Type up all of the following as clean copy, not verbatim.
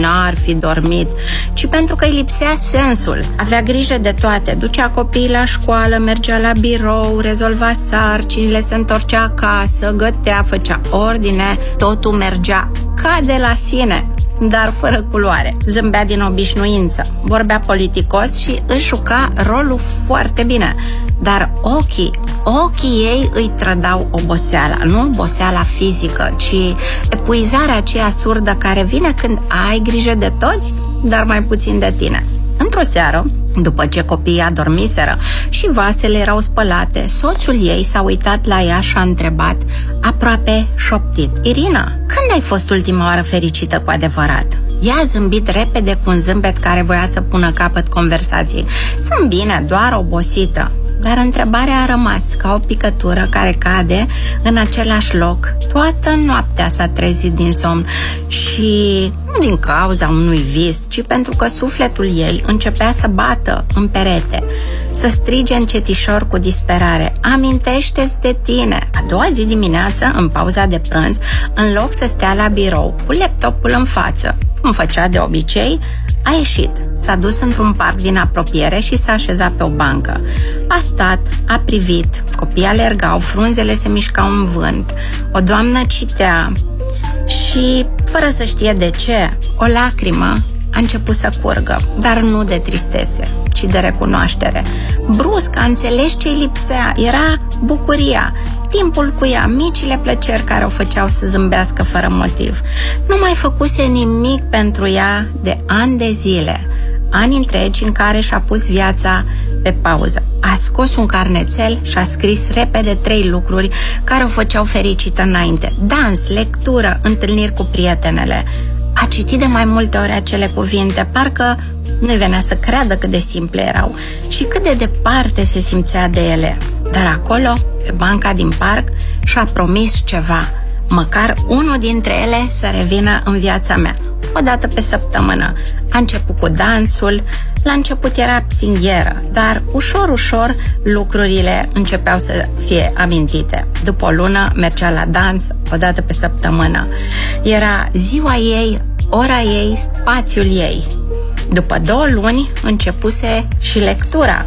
n-ar fi dormit, ci pentru că îi lipsea sensul. Avea grijă de toate, ducea copiii la școală, mergea la birou, rezolva sarcinile, se întorcea acasă, gătea, făcea ordine, totul mergea ca de la sine, dar fără culoare. Zâmbea din obișnuință, vorbea politicos și își juca rolul foarte bine. Dar ochii ei îi trădau oboseala, nu oboseala fizică, ci epuizarea aceea surdă care vine când ai grijă de toți, dar mai puțin de tine. Într-o seară, după ce copiii adormiseră și vasele erau spălate, soțul ei s-a uitat la ea și a întrebat, aproape șoptit, Irina, când ai fost ultima oară fericită cu adevărat? Ea a zâmbit repede cu un zâmbet care voia să pună capăt conversației. Sunt bine, doar obosită. Dar întrebarea a rămas ca o picătură care cade în același loc. Toată noaptea s-a trezit din somn și nu din cauza unui vis, ci pentru că sufletul ei începea să bată în perete, să strige încetișor cu disperare, amintește-ți de tine. A doua zi dimineață, în pauza de prânz, în loc să stea la birou cu laptopul în față, cum făcea de obicei, a ieșit, s-a dus într-un parc din apropiere și s-a așezat pe o bancă. A stat, a privit, copiii alergau, frunzele se mișcau în vânt, o doamnă citea și, fără să știe de ce, o lacrimă a început să curgă, dar nu de tristețe, ci de recunoaștere. Brusc a înțeles ce îi lipsea, era bucuria, timpul cu ea, micile plăceri care o făceau să zâmbească fără motiv. Nu mai făcuse nimic pentru ea de ani de zile, ani întregi în care și-a pus viața pe pauză. A scos un carnețel și a scris repede 3 lucruri care o făceau fericită înainte: dans, lectură, întâlniri cu prietenele. A citit de mai multe ori acele cuvinte, parcă nu-i venea să creadă cât de simple erau și cât de departe se simțea de ele. Dar acolo, pe banca din parc, și-a promis ceva, măcar unul dintre ele să revină în viața mea, o dată pe săptămână. A început cu dansul, la început era psingheră, dar ușor, ușor lucrurile începeau să fie amintite. După o lună mergea la dans o dată pe săptămână. Era ziua ei, ora ei, spațiul ei. După 2 luni începuse și lectura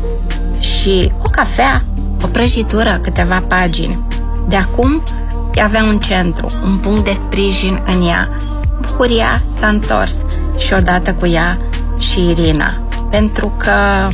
și o cafea, o prăjitură, câteva pagini. De acum avea un centru, un punct de sprijin în ea. Bucuria s-a întors și odată cu ea și Irina, pentru că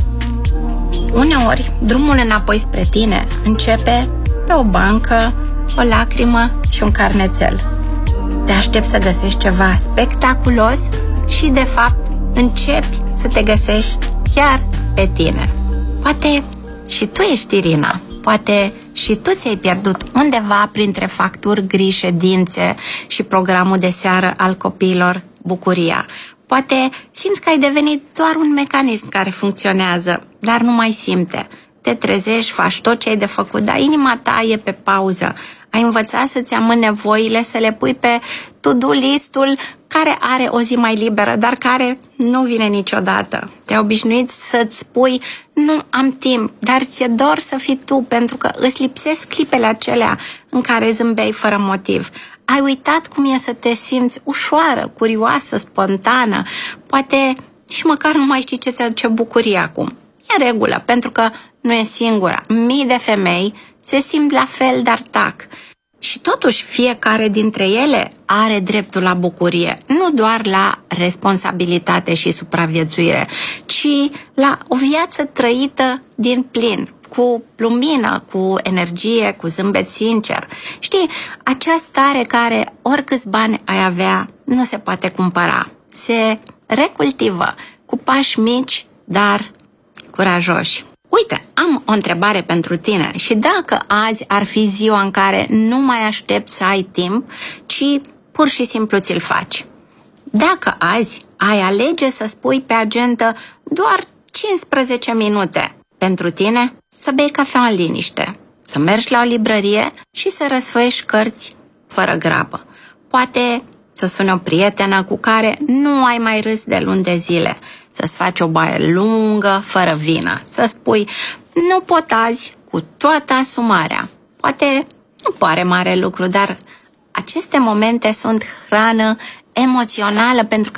uneori drumul înapoi spre tine începe pe o bancă, o lacrimă și un carnețel. Te aștepți să găsești ceva spectaculos și, de fapt, începi să te găsești chiar pe tine. Poate și tu ești Irina, poate și tu ți-ai pierdut undeva printre facturi, gri, ședințe și programul de seară al copiilor bucuria. Poate simți că ai devenit doar un mecanism care funcționează, dar nu mai simte. Te trezești, faci tot ce ai de făcut, dar inima ta e pe pauză. Ai învățat să-ți amâni nevoile, să le pui pe to-do listul care are o zi mai liberă, dar care nu vine niciodată. Te-ai obișnuit să-ți spui, nu am timp, dar ți-e dor să fii tu, pentru că îți lipsesc clipele acelea în care zâmbeai fără motiv. Ai uitat cum e să te simți ușoară, curioasă, spontană. Poate și măcar nu mai știi ce ți-aduce bucurie acum. E regulă, pentru că nu e singura. Mii de femei se simt la fel, dar tac. Și totuși fiecare dintre ele are dreptul la bucurie, nu doar la responsabilitate și supraviețuire, ci la o viață trăită din plin, cu lumină, cu energie, cu zâmbet sincer. Știi, acea stare care oricâți bani ai avea nu se poate cumpăra. Se recultivă cu pași mici, dar curajoși. Uite, am o întrebare pentru tine și dacă azi ar fi ziua în care nu mai aștepți să ai timp, ci pur și simplu ți-l faci. Dacă azi ai alege să spui pe agendă doar 15 minute pentru tine, să bei cafea în liniște, să mergi la o librărie și să răsfoiești cărți fără grabă. Poate să suni o prietenă cu care nu ai mai râs de luni de zile, să-ți faci o baie lungă, fără vină, să spui, nu pot azi, cu toată asumarea. Poate nu pare mare lucru, dar aceste momente sunt hrană emoțională pentru că